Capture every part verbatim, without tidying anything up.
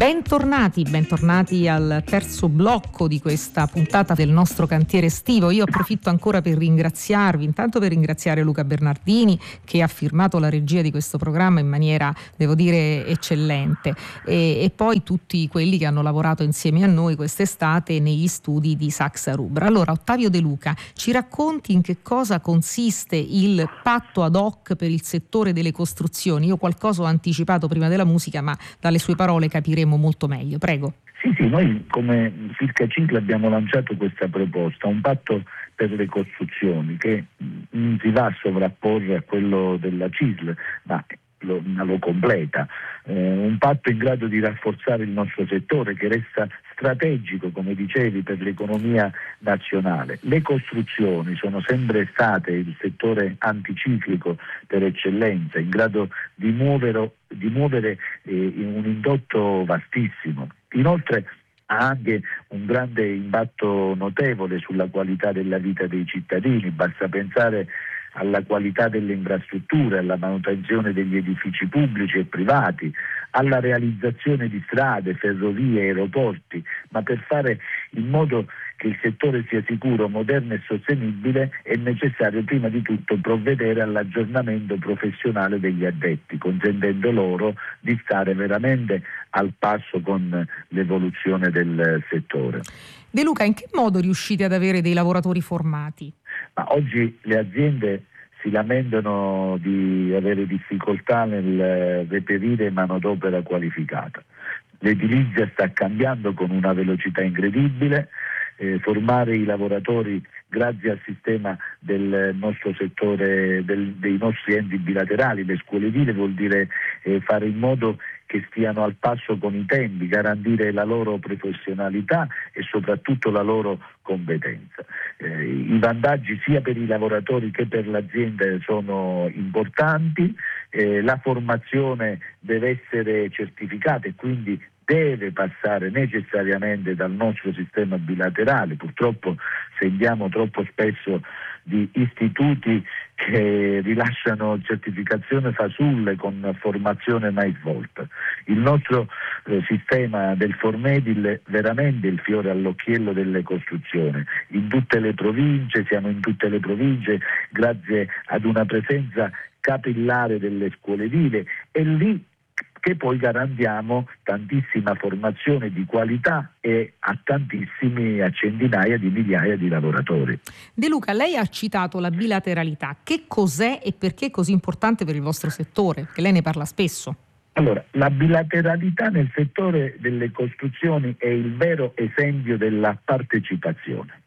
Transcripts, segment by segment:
Bentornati, bentornati al terzo blocco di questa puntata del nostro cantiere estivo. Io approfitto ancora per ringraziarvi, intanto per ringraziare Luca Bernardini che ha firmato la regia di questo programma in maniera, devo dire, eccellente, e, e poi tutti quelli che hanno lavorato insieme a noi quest'estate negli studi di Saxa Rubra. Allora, Ottavio De Luca, ci racconti in che cosa consiste il patto ad hoc per il settore delle costruzioni? Io qualcosa ho anticipato prima della musica, ma dalle sue parole capiremo molto meglio. Prego. Sì, sì, noi come Filca C I S L abbiamo lanciato questa proposta, un patto per le costruzioni che non si va a sovrapporre a quello della C I S L, ma lo, lo completa. Eh, un patto in grado di rafforzare il nostro settore che resta strategico, come dicevi, per l'economia nazionale. Le costruzioni sono sempre state il settore anticiclico per eccellenza, in grado di muovere, di muovere eh, un indotto vastissimo. Inoltre ha anche un grande impatto notevole sulla qualità della vita dei cittadini, basta pensare alla qualità delle infrastrutture, alla manutenzione degli edifici pubblici e privati, alla realizzazione di strade, ferrovie, aeroporti, ma per fare in modo che il settore sia sicuro, moderno e sostenibile è necessario prima di tutto provvedere all'aggiornamento professionale degli addetti, consentendo loro di stare veramente al passo con l'evoluzione del settore. De Luca, in che modo riuscite ad avere dei lavoratori formati? Ma oggi le aziende si lamentano di avere difficoltà nel reperire manodopera qualificata. L'edilizia sta cambiando con una velocità incredibile, eh, formare i lavoratori grazie al sistema del nostro settore, del, dei nostri enti bilaterali, le scuole edili, vuol dire eh, fare in modo che stiano al passo con i tempi, garantire la loro professionalità e soprattutto la loro competenza. Eh, I vantaggi sia per i lavoratori che per l'azienda sono importanti, eh, la formazione deve essere certificata e quindi deve passare necessariamente dal nostro sistema bilaterale. Purtroppo sentiamo troppo spesso di istituti che rilasciano certificazione fasulle con formazione mai svolta. Il nostro eh, sistema del Formedil è veramente il fiore all'occhiello delle costruzioni. In tutte le province, siamo in tutte le province grazie ad una presenza capillare delle scuole edili e lì che poi garantiamo tantissima formazione di qualità e a tantissimi, a centinaia di migliaia di lavoratori. De Luca, lei ha citato la bilateralità. Che cos'è e perché è così importante per il vostro settore? Che lei ne parla spesso. Allora, la bilateralità nel settore delle costruzioni è il vero esempio della partecipazione.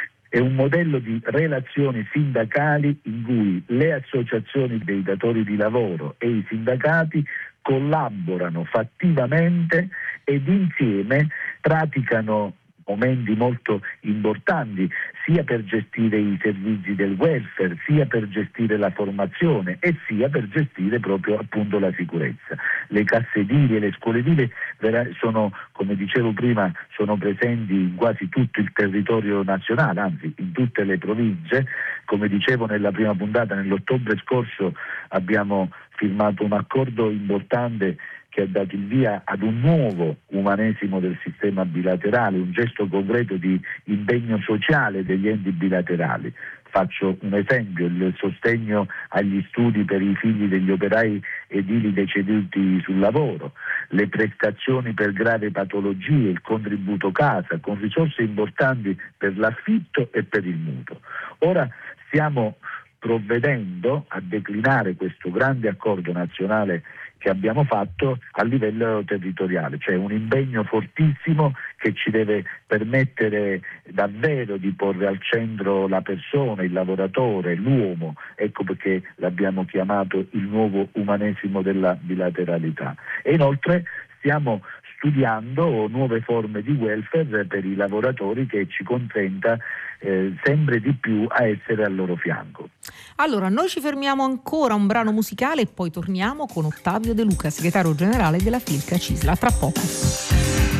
È un modello di relazioni sindacali in cui le associazioni dei datori di lavoro e i sindacati collaborano fattivamente ed insieme praticano momenti molto importanti sia per gestire i servizi del welfare, sia per gestire la formazione e sia per gestire proprio appunto la sicurezza. Le casse edili e le scuole edili sono, come dicevo prima, sono presenti in quasi tutto il territorio nazionale, anzi in tutte le province. Come dicevo nella prima puntata, nell'ottobre scorso abbiamo firmato un accordo importante che ha dato il via ad un nuovo umanesimo del sistema bilaterale, un gesto concreto di impegno sociale degli enti bilaterali. Faccio un esempio: il sostegno agli studi per i figli degli operai edili deceduti sul lavoro, le prestazioni per gravi patologie, il contributo casa, con risorse importanti per l'affitto e per il mutuo. Ora stiamo provvedendo a declinare questo grande accordo nazionale che abbiamo fatto a livello territoriale, cioè un impegno fortissimo che ci deve permettere davvero di porre al centro la persona, il lavoratore, l'uomo. Ecco perché l'abbiamo chiamato il nuovo umanesimo della bilateralità. E inoltre stiamo studiando nuove forme di welfare per i lavoratori che ci consenta eh, sempre di più a essere al loro fianco. Allora, noi ci fermiamo ancora un brano musicale e poi torniamo con Ottavio De Luca, segretario generale della Filca C I S L. A tra poco.